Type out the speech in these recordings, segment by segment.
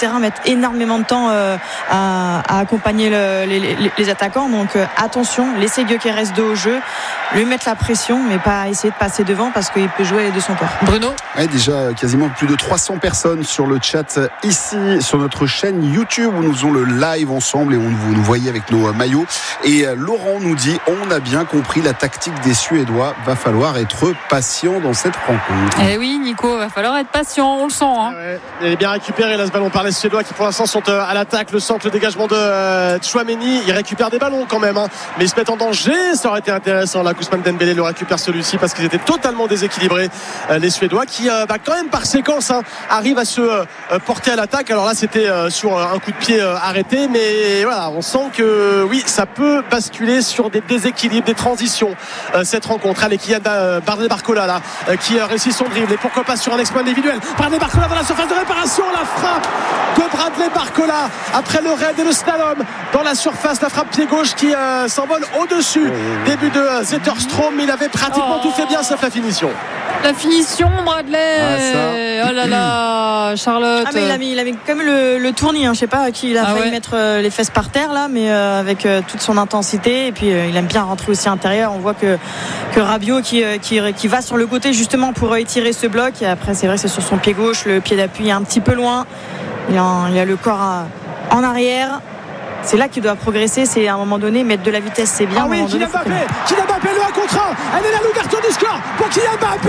terrain mettent énormément de temps à accompagner les attaquants. Donc attention, laisser Gyökeres dos au jeu, lui mettre la pression, mais pas essayer de passer devant parce qu'il peut jouer de son corps. Bruno ? Ouais, déjà quasiment plus de 300 personnes sur le chat ici sur notre chaîne YouTube où nous faisons le live ensemble et vous nous voyez avec nos maillots. Et Laurent nous dit on a bien compris la tactique des Suédois, va falloir être patient dans cette rencontre. Eh oui Nico, va falloir être patient, on le sent hein. Ouais, il est bien récupéré là ce ballon par les Suédois qui pour l'instant sont à l'attaque. Le centre, le dégagement de Tchouaméni, il récupère des ballons quand même hein. Mais ils se mettent en danger, ça aurait été intéressant là. Ousmane Dembélé le récupère celui-ci parce qu'ils étaient totalement déséquilibrés, les Suédois qui quand même par séquence hein, arrivent à se porter à l'attaque. Alors là c'était sur un coup de pied arrêté, mais voilà, on sent que oui, ça peut basculer sur des déséquilibres, des transitions cette rencontre. Allez, Kylian Bradley Barcola là qui réussit son dribble et pourquoi pas sur un exploit individuel. Bradley Barcola dans la surface de réparation, la frappe de Bradley Barcola après le raid et le slalom dans la surface, la frappe pied gauche qui s'envole au-dessus. Début de Zetterstrom, il avait pratiquement tout fait bien sauf la finition. La finition, Bradley. Oh là là, Charlotte. Mais il a mis quand même le tournis. Je sais pas qui il a failli mettre les fesses par terre là, mais avec toute son intensité. Et puis il aime bien rentrer aussi à l'intérieur. On voit que Rabiot qui va sur le côté justement pour étirer ce bloc. Et après, c'est vrai que c'est sur son pied gauche, le pied d'appui est un petit peu loin. Il a le corps en arrière. C'est là qu'il doit progresser, c'est à un moment donné mettre de la vitesse, c'est bien. Ah oui, Kylian Mbappé, le 1 contre 1. Elle est là, l'ouverture du score pour Kylian Mbappé.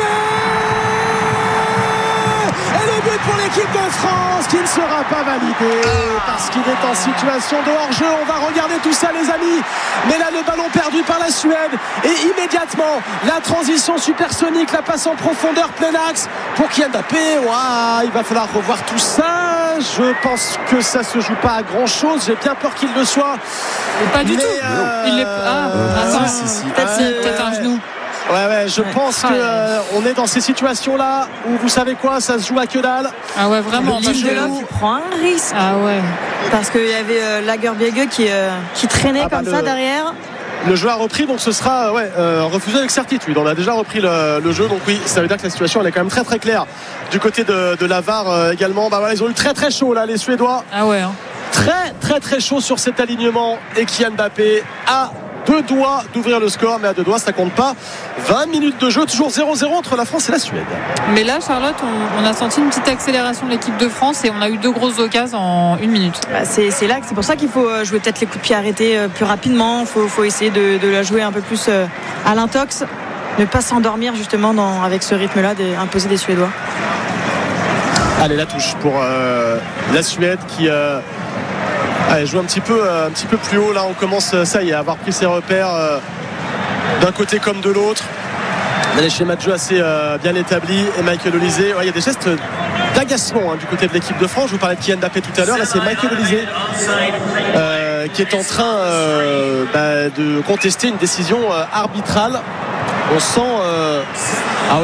Et le but pour l'équipe de France qui ne sera pas validé parce qu'il est en situation de hors-jeu. On va regarder tout ça les amis. Mais là le ballon perdu par la Suède et immédiatement la transition supersonique, la passe en profondeur plein axe pour Kylian Mbappé. Il va falloir revoir tout ça. Je pense que ça se joue pas à grand chose. J'ai bien peur qu'il le soit. Pas du tout. Il est peut-être un genou. Ouais, je pense qu'on est dans ces situations-là où vous savez quoi, ça se joue à que dalle. Ah ouais, vraiment. Lindelof, il prend un risque. Ah ouais. Parce qu'il y avait Lagerbielke qui traînait comme ça derrière. Le jeu a repris, donc ce sera refusé avec certitude. On a déjà repris le jeu, donc oui, ça veut dire que la situation elle est quand même très très claire du côté de la VAR également. Ils ont eu très très chaud là, les Suédois. Ah ouais. Très très très chaud sur cet alignement et Kylian Mbappé a 2 doigts d'ouvrir le score, mais à 2 doigts ça compte pas. 20 minutes de jeu, toujours 0-0 entre la France et la Suède. Mais là Charlotte, on a senti une petite accélération de l'équipe de France et on a eu 2 grosses occasions en 1 minute. C'est pour ça qu'il faut jouer peut-être les coups de pied arrêtés plus rapidement. Faut essayer de la jouer un peu plus à l'intox, ne pas s'endormir justement avec ce rythme là imposé des Suédois. Allez, la touche pour la Suède qui joue un petit peu plus haut. Là on commence à avoir pris ses repères d'un côté comme de l'autre. On a des schémas de jeu assez bien établis. Et Michael Olise, il y a des gestes d'agacement du côté de l'équipe de France. Je vous parlais de Kylian Mbappé tout à l'heure. Là c'est Michael Olise qui est en train de contester une décision arbitrale. On sent on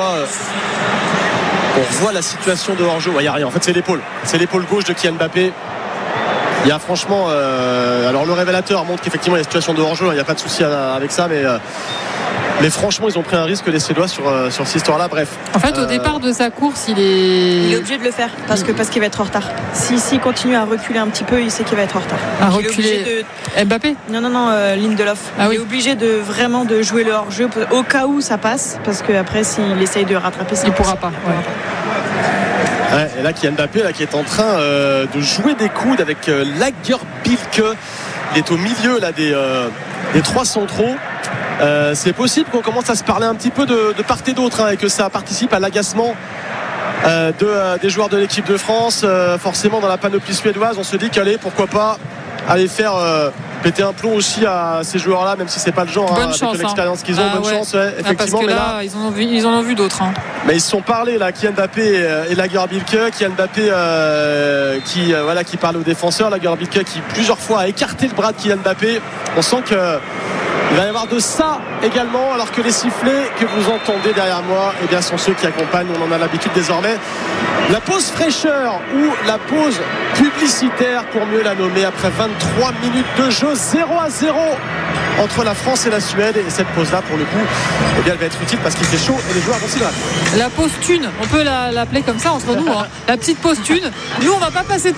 revoit la situation de hors-jeu. Il n'y a rien, en fait c'est l'épaule gauche de Kylian Mbappé. Il y a franchement alors le révélateur montre qu'effectivement il y a une situation de hors-jeu, il n'y a pas de souci avec ça, mais franchement ils ont pris un risque les Suédois sur cette histoire là. Bref, en fait au départ de sa course il est obligé de le faire parce qu'il va être en retard. S'il continue à reculer un petit peu, il sait qu'il va être en retard. À reculer Mbappé non Lindelof. Il est obligé de jouer le hors-jeu au cas où ça passe, parce qu'après s'il essaye de rattraper ça, il pourra pas. Et là Kylian Mbappé qui est en train de jouer des coudes avec Lagerbielke. Il est au milieu là des 3 centraux. C'est possible qu'on commence à se parler un petit peu de part et d'autre et que ça participe à l'agacement des joueurs de l'équipe de France. Forcément dans la panoplie suédoise on se dit qu'allez, pourquoi pas aller faire péter un plomb aussi à ces joueurs-là, même si c'est pas le genre avec l'expérience qu'ils ont. Bonne chance, effectivement. Parce que là, ils en ont vu d'autres. Mais ils se sont parlé là, Kylian Mbappé et Lagerbielke. Kylian Mbappé qui parle aux défenseurs, Lagerbielke qui plusieurs fois a écarté le bras de Kylian Mbappé. On sent que il va y avoir de ça également, alors que les sifflets que vous entendez derrière moi sont ceux qui accompagnent, on en a l'habitude désormais, la pause fraîcheur ou la pause publicitaire pour mieux la nommer, après 23 minutes de jeu, 0-0 entre la France et la Suède. Et cette pause là pour le coup elle va être utile parce qu'il fait chaud et les joueurs vont s'hydrater. La pause thune, on peut l'appeler comme ça entre nous, la petite pause thune. Nous on va pas passer